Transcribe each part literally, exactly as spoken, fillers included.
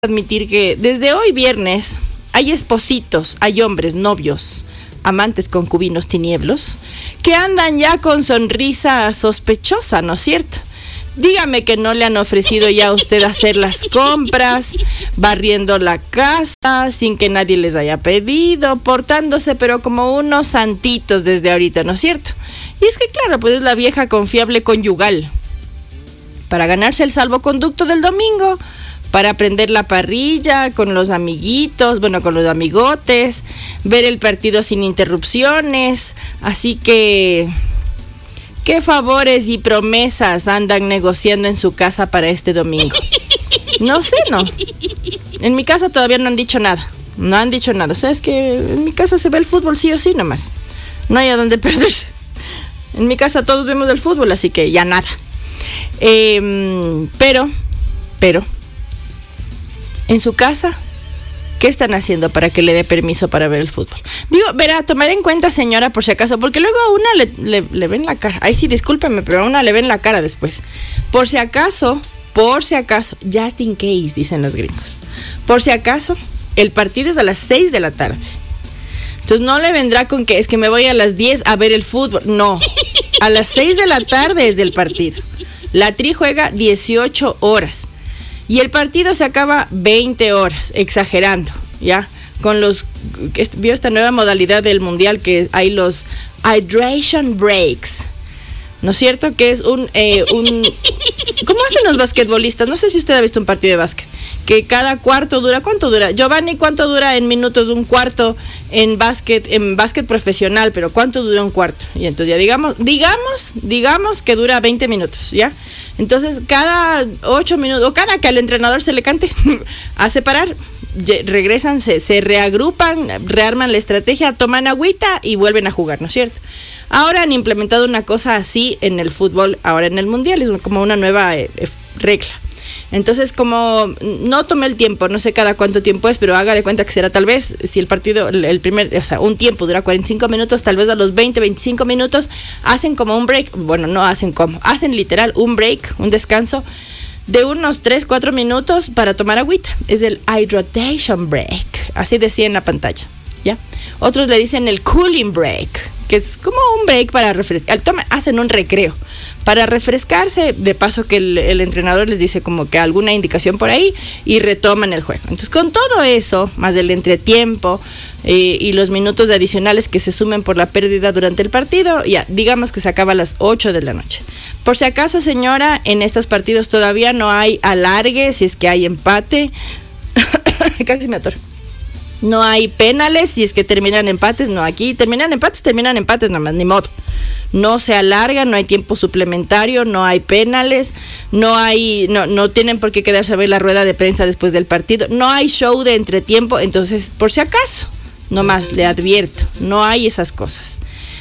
admitir que desde hoy viernes hay espositos, hay hombres, novios, amantes, concubinos, tinieblos, que andan ya con sonrisa sospechosa, ¿no es cierto? Dígame que no le han ofrecido ya a usted hacer las compras, barriendo la casa sin que nadie les haya pedido, portándose pero como unos santitos desde ahorita, ¿no es cierto? Y es que claro, pues es la vieja confiable conyugal. Para ganarse el salvoconducto del domingo, para prender la parrilla con los amiguitos, bueno, con los amigotes, ver el partido sin interrupciones. Así que, ¿qué favores y promesas andan negociando en su casa para este domingo? No sé, no. En mi casa todavía no han dicho nada. No han dicho nada. O sea, es que en mi casa se ve el fútbol sí o sí nomás. No hay a dónde perderse. En mi casa todos vemos el fútbol, así que ya nada. Eh, pero, pero... En su casa, ¿qué están haciendo para que le dé permiso para ver el fútbol? Digo, verá, tomar en cuenta, señora, por si acaso, porque luego a una le, le, le ven la cara. Ay, sí, discúlpeme, pero a una le ven la cara después. Por si acaso, por si acaso, just in case, dicen los gringos. Por si acaso, el partido es a las seis de la tarde. Entonces no le vendrá con que es que me voy a las diez a ver el fútbol. No, a las seis de la tarde es del partido. La Tri juega dieciocho horas. Y el partido se acaba veinte horas, exagerando, ¿ya? Con los... Vio esta nueva modalidad del mundial que hay los hydration breaks, ¿no es cierto? Que es un... Eh, un ¿Cómo hacen los basquetbolistas? No sé si usted ha visto un partido de básquet. Que cada cuarto dura... ¿Cuánto dura? Giovanni, ¿cuánto dura en minutos un cuarto en básquet, en básquet profesional? Pero ¿cuánto dura un cuarto? Y entonces ya digamos, digamos, digamos que dura veinte minutos, ¿ya? Entonces, cada ocho minutos, o cada que al entrenador se le cante, a separar, regresan, se, se reagrupan, rearman la estrategia, toman agüita y vuelven a jugar, ¿no es cierto? Ahora han implementado una cosa así en el fútbol, ahora en el mundial, es como una nueva eh, regla. Entonces, como no tomé el tiempo, no sé cada cuánto tiempo es, pero haga de cuenta que será tal vez, si el partido, el primer, o sea, un tiempo dura cuarenta y cinco minutos, tal vez a los veinte, veinticinco minutos, hacen como un break, bueno, no hacen como, hacen literal un break, un descanso de unos tres, cuatro minutos para tomar agüita. Es el hydration break, así decía en la pantalla, ¿ya? Otros le dicen el cooling break, que es como un break para refrescar, toma, hacen un recreo para refrescarse, de paso que el, el entrenador les dice como que alguna indicación por ahí y retoman el juego. Entonces, con todo eso, más el entretiempo eh, y los minutos adicionales que se sumen por la pérdida durante el partido, ya digamos que se acaba a las ocho de la noche. Por si acaso, señora, en estos partidos todavía no hay alargue, si es que hay empate. Casi me atoro. No hay penales, si es que terminan empates, no, aquí terminan empates, terminan empates nomás, ni modo. No se alarga, no hay tiempo suplementario, no hay penales, no hay, no, no tienen por qué quedarse a ver la rueda de prensa después del partido, no hay show de entretiempo, entonces, por si acaso, nomás le advierto, no hay esas cosas.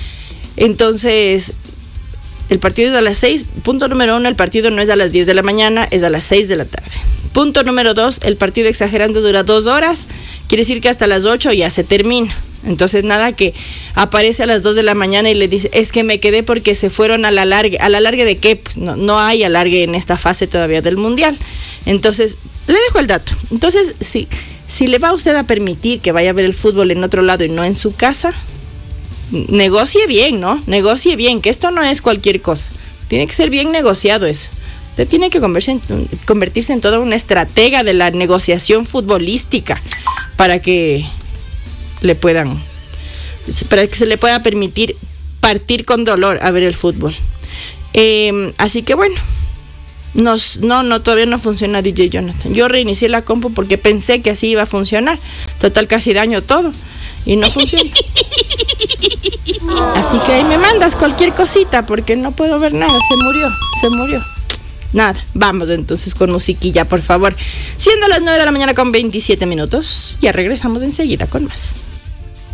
Entonces, el partido es a las seis, punto número uno, el partido no es a las diez de la mañana, es a las seis de la tarde. Punto número dos, el partido exagerando dura dos horas, quiere decir que hasta las ocho ya se termina. Entonces nada que aparece a las dos de la mañana y le dice, es que me quedé porque se fueron al alargue. ¿Al alargue de qué? Pues no, no hay alargue en esta fase todavía del mundial. Entonces, le dejo el dato. Entonces, si, si le va usted a permitir que vaya a ver el fútbol en otro lado y no en su casa, negocie bien, ¿no? Negocie bien, que esto no es cualquier cosa. Tiene que ser bien negociado eso. Usted tiene que convertirse en, convertirse en toda una estratega de la negociación futbolística para que le puedan, para que se le pueda permitir partir con dolor a ver el fútbol. Eh, así que bueno, nos, no, no, todavía no funciona D J Jonathan. Yo reinicié la compu porque pensé que así iba a funcionar. Total, casi daño todo y no funciona. Así que ahí me mandas cualquier cosita porque no puedo ver nada, se murió, se murió. Nada, vamos entonces con musiquilla, por favor. Siendo las nueve de la mañana con veintisiete minutos, ya regresamos enseguida con más.